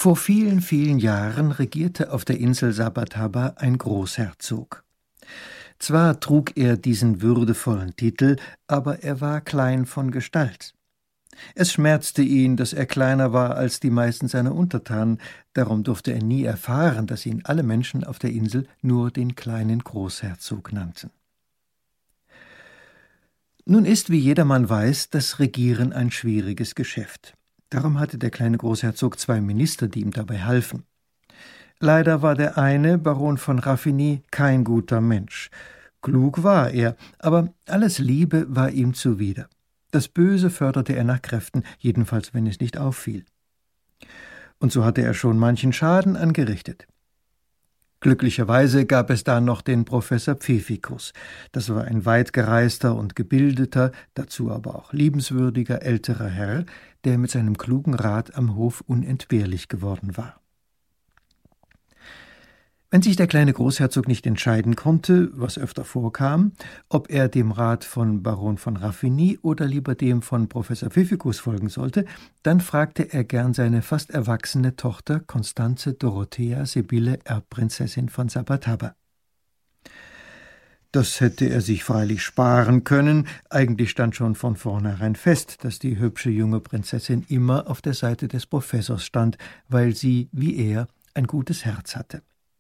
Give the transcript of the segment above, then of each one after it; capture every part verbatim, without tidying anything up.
Vor vielen, vielen Jahren regierte auf der Insel Sabataba ein Großherzog. Zwar trug er diesen würdevollen Titel, aber er war klein von Gestalt. Es schmerzte ihn, dass er kleiner war als die meisten seiner Untertanen, darum durfte er nie erfahren, dass ihn alle Menschen auf der Insel nur den kleinen Großherzog nannten. Nun ist, wie jedermann weiß, das Regieren ein schwieriges Geschäft. Darum hatte der kleine Großherzog zwei Minister, die ihm dabei halfen. Leider war der eine, Baron von Raffigny, kein guter Mensch. Klug war er, aber alles Liebe war ihm zuwider. Das Böse förderte er nach Kräften, jedenfalls wenn es nicht auffiel. Und so hatte er schon manchen Schaden angerichtet. Glücklicherweise gab es da noch den Professor Pfeffikus. Das war ein weit gereister und gebildeter, dazu aber auch liebenswürdiger älterer Herr, der mit seinem klugen Rat am Hof unentbehrlich geworden war. Wenn sich der kleine Großherzog nicht entscheiden konnte, was öfter vorkam, ob er dem Rat von Baron von Raffigny oder lieber dem von Professor Pfeffikus folgen sollte, dann fragte er gern seine fast erwachsene Tochter Constanze Dorothea Sibylle Erbprinzessin von Sabataba. Das hätte er sich freilich sparen können, eigentlich stand schon von vornherein fest, dass die hübsche junge Prinzessin immer auf der Seite des Professors stand, weil sie, wie er, ein gutes Herz hatte.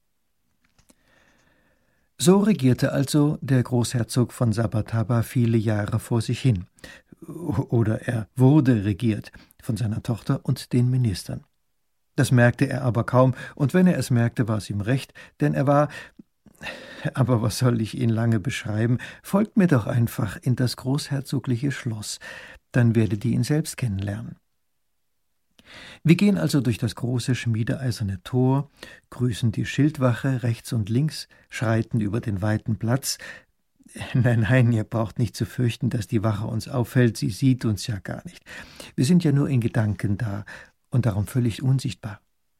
So regierte also der Großherzog von Sabataba viele Jahre vor sich hin. Oder er wurde regiert von seiner Tochter und den Ministern. Das merkte er aber kaum, und wenn er es merkte, war es ihm recht, denn er war, aber was soll ich ihn lange beschreiben, folgt mir doch einfach in das großherzogliche Schloss, dann werdet ihr ihn selbst kennenlernen. Wir gehen also durch das große schmiedeeiserne Tor, grüßen die Schildwache rechts und links, schreiten über den weiten Platz. Nein, nein, ihr braucht nicht zu fürchten, dass die Wache uns auffällt, sie sieht uns ja gar nicht. Wir sind ja nur in Gedanken da und darum völlig unsichtbar.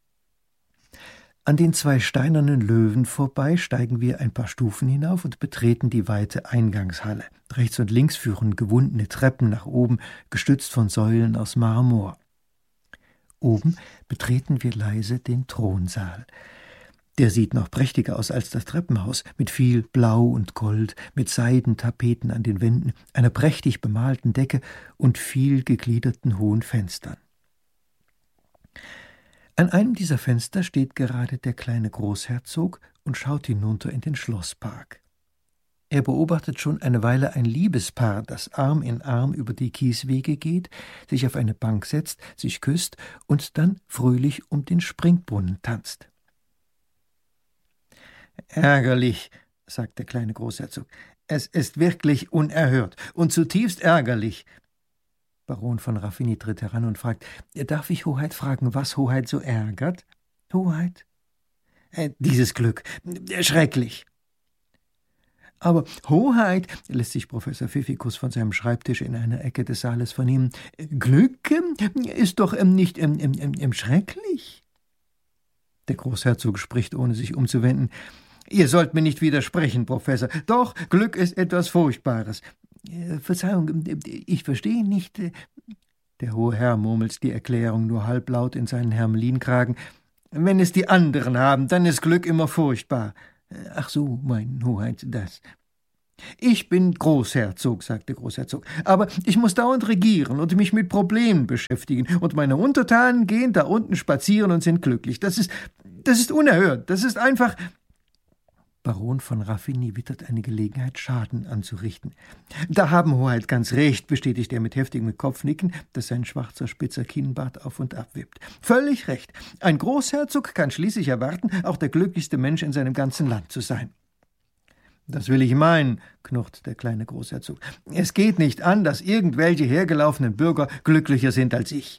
An den zwei steinernen Löwen vorbei steigen wir ein paar Stufen hinauf und betreten die weite Eingangshalle. Rechts und links führen gewundene Treppen nach oben, gestützt von Säulen aus Marmor. Oben betreten wir leise den Thronsaal. Der sieht noch prächtiger aus als das Treppenhaus, mit viel Blau und Gold, mit Seidentapeten an den Wänden, einer prächtig bemalten Decke und viel gegliederten hohen Fenstern. An einem dieser Fenster steht gerade der kleine Großherzog und schaut hinunter in den Schlosspark. Er beobachtet schon eine Weile ein Liebespaar, das Arm in Arm über die Kieswege geht, sich auf eine Bank setzt, sich küsst und dann fröhlich um den Springbrunnen tanzt. »Ärgerlich«, sagt der kleine Großherzog, »es ist wirklich unerhört und zutiefst ärgerlich.« Baron von Raffigny tritt heran und fragt, »Darf ich, Hoheit, fragen, was Hoheit so ärgert?« »Hoheit?« äh, »Dieses Glück. Schrecklich.« »Aber, Hoheit«, lässt sich Professor Pfeffikus von seinem Schreibtisch in einer Ecke des Saales vernehmen, »Glück ist doch ähm, nicht ähm, ähm, ähm, schrecklich.« Der Großherzog spricht, ohne sich umzuwenden. »Ihr sollt mir nicht widersprechen, Professor. Doch, Glück ist etwas Furchtbares. Äh, Verzeihung, ich verstehe nicht.« Der hohe Herr murmelt die Erklärung nur halblaut in seinen Hermelinkragen. »Wenn es die anderen haben, dann ist Glück immer furchtbar.« »Ach so, mein Hoheit, das.« »Ich bin Großherzog«, sagt der Großherzog, »aber ich muss dauernd regieren und mich mit Problemen beschäftigen, und meine Untertanen gehen da unten spazieren und sind glücklich. Das ist, das ist unerhört, das ist einfach...« Baron von Raffigny wittert eine Gelegenheit, Schaden anzurichten. »Da haben Hoheit ganz recht«, bestätigt er mit heftigem Kopfnicken, das sein schwarzer, spitzer Kinnbart auf und ab wippt. »Völlig recht. Ein Großherzog kann schließlich erwarten, auch der glücklichste Mensch in seinem ganzen Land zu sein.« »Das will ich meinen«, knurrt der kleine Großherzog. »Es geht nicht an, dass irgendwelche hergelaufenen Bürger glücklicher sind als ich.«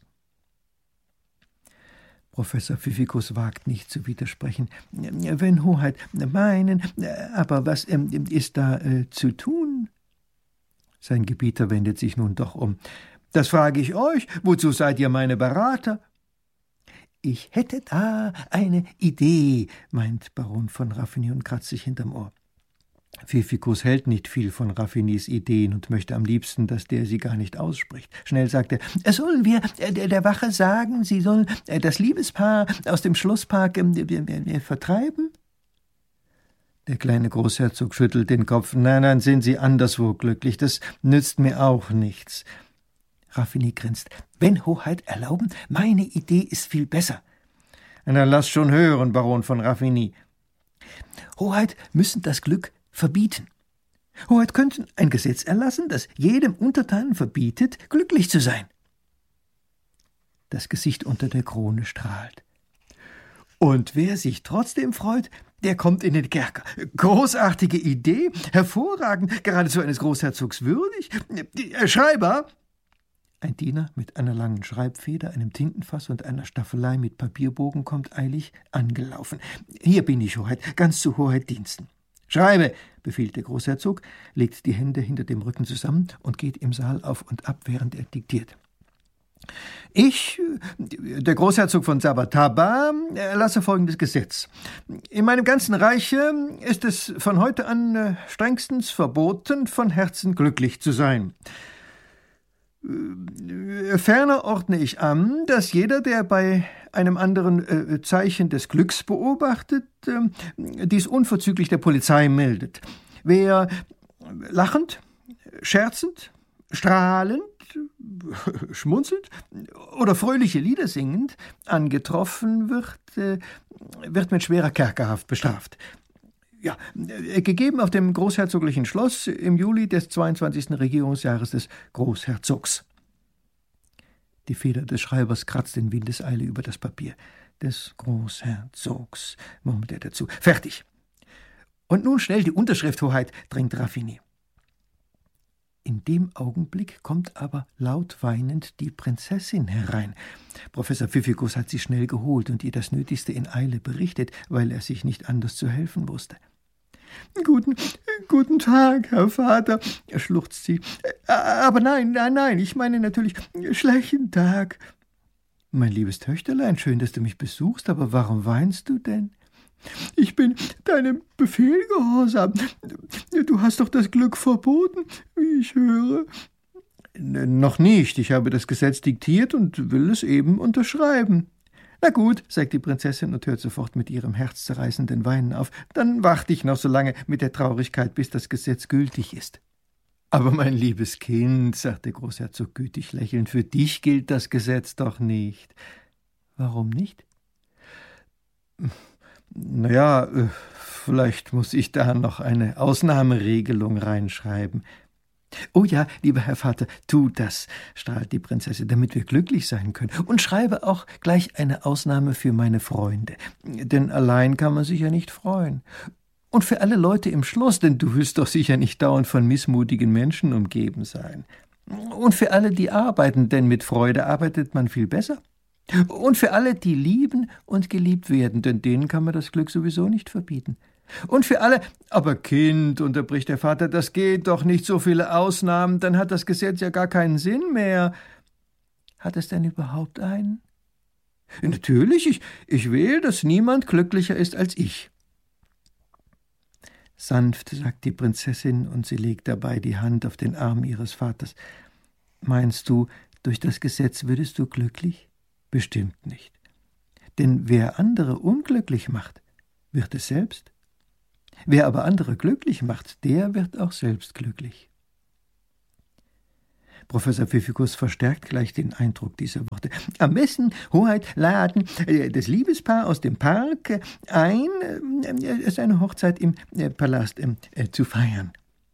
Professor Pfeffikus wagt nicht zu widersprechen. »Wenn Hoheit meinen, aber was ähm, ist da äh, zu tun?« Sein Gebieter wendet sich nun doch um. »Das frage ich euch. Wozu seid ihr meine Berater?« »Ich hätte da eine Idee«, meint Baron von Raffigny und kratzt sich hinterm Ohr. Pfiffikus hält nicht viel von Raffinis Ideen und möchte am liebsten, dass der sie gar nicht ausspricht. Schnell sagt er, sollen wir äh, der Wache sagen, sie sollen äh, das Liebespaar aus dem Schlosspark äh, äh, vertreiben? Der kleine Großherzog schüttelt den Kopf. Nein, nein, sind Sie anderswo glücklich, das nützt mir auch nichts. Raffini grinst. Wenn Hoheit erlauben, meine Idee ist viel besser. Na, lass schon hören, Baron von Raffini. Hoheit müssen das Glück verbieten. Hoheit könnten ein Gesetz erlassen, das jedem Untertanen verbietet, glücklich zu sein. Das Gesicht unter der Krone strahlt. Und wer sich trotzdem freut, der kommt in den Kerker. Großartige Idee, hervorragend, geradezu eines Großherzogs würdig. Schreiber! Ein Diener mit einer langen Schreibfeder, einem Tintenfass und einer Staffelei mit Papierbogen kommt eilig angelaufen. Hier bin ich, Hoheit, ganz zu Hoheit Diensten. Schreibe, befiehlt der Großherzog, legt die Hände hinter dem Rücken zusammen und geht im Saal auf und ab, während er diktiert. Ich, der Großherzog von Sabataba, erlasse folgendes Gesetz. In meinem ganzen Reiche ist es von heute an strengstens verboten, von Herzen glücklich zu sein. Ferner ordne ich an, dass jeder, der bei einem anderen äh, Zeichen des Glücks beobachtet, äh, dies unverzüglich der Polizei meldet. Wer lachend, scherzend, strahlend, schmunzelnd oder fröhliche Lieder singend angetroffen wird, äh, wird mit schwerer Kerkerhaft bestraft. Ja, gegeben auf dem großherzoglichen Schloss im Juli des zweiundzwanzigsten Regierungsjahres des Großherzogs. Die Feder des Schreibers kratzt in Windeseile über das Papier. Des Großherzogs, murmelt er dazu. Fertig. Und nun schnell die Unterschrift, Hoheit, drängt Raffini. In dem Augenblick kommt aber laut weinend die Prinzessin herein. Professor Pfiffikus hat sie schnell geholt und ihr das Nötigste in Eile berichtet, weil er sich nicht anders zu helfen wusste. Guten, guten Tag, Herr Vater, schluchzt sie. Aber nein, nein, nein, ich meine natürlich schlechten Tag. Mein liebes Töchterlein, schön, dass du mich besuchst, aber warum weinst du denn? Ich bin deinem Befehl gehorsam. Du hast doch das Glück verboten, wie ich höre. Noch nicht. Ich habe das Gesetz diktiert und will es eben unterschreiben. Na gut, sagt die Prinzessin und hört sofort mit ihrem herzzerreißenden Weinen auf. Dann warte ich noch so lange mit der Traurigkeit, bis das Gesetz gültig ist. Aber mein liebes Kind, sagt der Großherzog gütig lächelnd, für dich gilt das Gesetz doch nicht. Warum nicht? Naja, vielleicht muss ich da noch eine Ausnahmeregelung reinschreiben. »Oh ja, lieber Herr Vater, tu das«, strahlt die Prinzessin, »damit wir glücklich sein können. Und schreibe auch gleich eine Ausnahme für meine Freunde. Denn allein kann man sich ja nicht freuen. Und für alle Leute im Schloss, denn du willst doch sicher nicht dauernd von missmutigen Menschen umgeben sein. Und für alle, die arbeiten, denn mit Freude arbeitet man viel besser. Und für alle, die lieben und geliebt werden, denn denen kann man das Glück sowieso nicht verbieten. Und für alle, aber Kind, unterbricht der Vater, das geht doch nicht, so viele Ausnahmen, dann hat das Gesetz ja gar keinen Sinn mehr. Hat es denn überhaupt einen? Natürlich, ich, ich will, dass niemand glücklicher ist als ich. Sanft sagt die Prinzessin, und sie legt dabei die Hand auf den Arm ihres Vaters. Meinst du, durch das Gesetz würdest du glücklich? Bestimmt nicht. Denn wer andere unglücklich macht, wird es selbst. Wer aber andere glücklich macht, der wird auch selbst glücklich. Professor Pfiffikus verstärkt gleich den Eindruck dieser Worte. Am besten, Hoheit, laden äh, das Liebespaar aus dem Park ein, äh, seine Hochzeit im äh, Palast äh, zu feiern.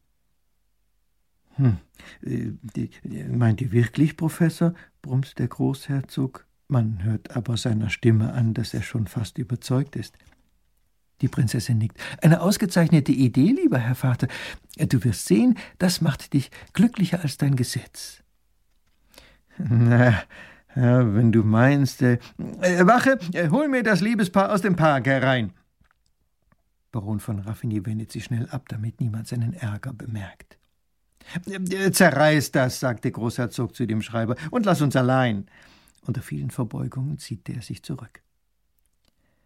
Hm, äh, die, meint ihr wirklich, Professor? Brummt der Großherzog. Man hört aber seiner Stimme an, dass er schon fast überzeugt ist. Die Prinzessin nickt. Eine ausgezeichnete Idee, lieber Herr Vater. Du wirst sehen, das macht dich glücklicher als dein Gesetz. Na, ja, wenn du meinst. Äh, äh, Wache, äh, hol mir das Liebespaar aus dem Park herein. Baron von Raffini wendet sich schnell ab, damit niemand seinen Ärger bemerkt. Äh, zerreiß das, sagt der Großherzog zu dem Schreiber, und lass uns allein. Unter vielen Verbeugungen zieht der sich zurück.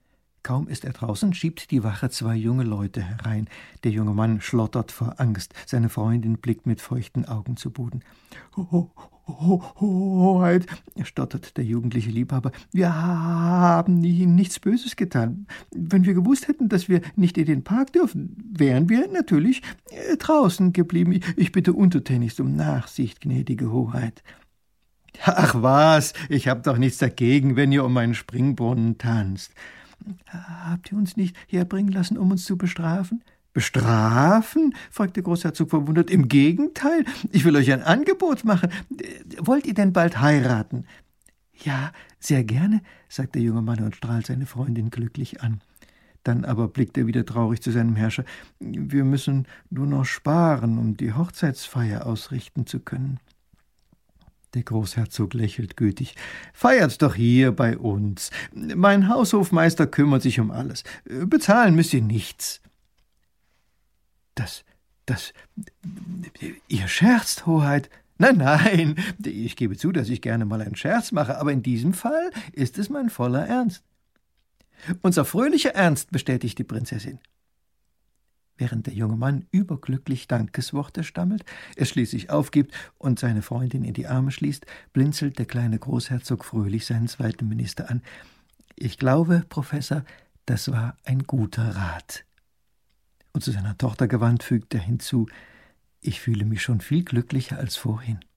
Kaum ist er draußen, schiebt die Wache zwei junge Leute herein. Der junge Mann schlottert vor Angst. Seine Freundin blickt mit feuchten Augen zu Boden. Ho, ho, Hoheit, stottert der jugendliche Liebhaber, wir haben Ihnen nichts Böses getan. Wenn wir gewusst hätten, dass wir nicht in den Park dürfen, wären wir natürlich äh, draußen geblieben. Ich, ich bitte untertänigst um Nachsicht, gnädige Hoheit. Ach was, ich hab doch nichts dagegen, wenn ihr um meinen Springbrunnen tanzt. Habt ihr uns nicht herbringen lassen, um uns zu bestrafen? Bestrafen? Fragt der Großherzog verwundert. Im Gegenteil, ich will euch ein Angebot machen. Wollt ihr denn bald heiraten? Ja, sehr gerne, sagt der junge Mann und strahlt seine Freundin glücklich an. Dann aber blickt er wieder traurig zu seinem Herrscher. Wir müssen nur noch sparen, um die Hochzeitsfeier ausrichten zu können. Der Großherzog lächelt gütig. »Feiert doch hier bei uns. Mein Haushofmeister kümmert sich um alles. Bezahlen müsst ihr nichts.« »Das, das, ihr scherzt, Hoheit?« »Nein, nein, ich gebe zu, dass ich gerne mal einen Scherz mache, aber in diesem Fall ist es mein voller Ernst.« »Unser fröhlicher Ernst«, bestätigt die Prinzessin. Während der junge Mann überglücklich Dankesworte stammelt, er schließlich aufgibt und seine Freundin in die Arme schließt, blinzelt der kleine Großherzog fröhlich seinen zweiten Minister an. »Ich glaube, Professor, das war ein guter Rat.« Und zu seiner Tochter gewandt fügt er hinzu, »Ich fühle mich schon viel glücklicher als vorhin.«